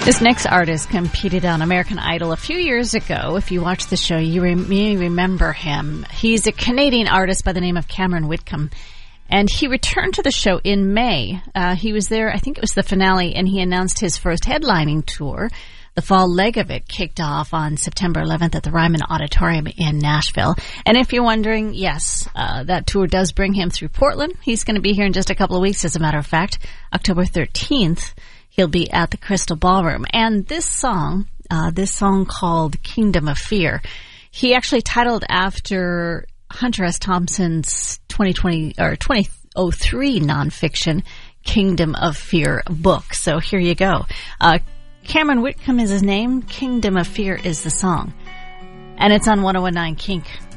This next artist competed on American Idol a few years ago. If you watched the show, you may remember him. He's a Canadian artist by the name of Cameron Whitcomb, and he returned to the show in May. He was there, I think it was the finale, and he announced his first headlining tour. The fall leg of it kicked off on September 11th at the Ryman Auditorium in Nashville. And if you're wondering, yes, that tour does bring him through Portland. He's going to be here in just a couple of weeks, as a matter of fact. October 13th, he'll be at the Crystal Ballroom. And this song called Kingdom of Fear, he actually titled after Hunter S. Thompson's 2003 nonfiction Kingdom of Fear book. So here you go. Cameron Whitcomb is his name. Kingdom of Fear is the song. And it's on 101.9 Kink.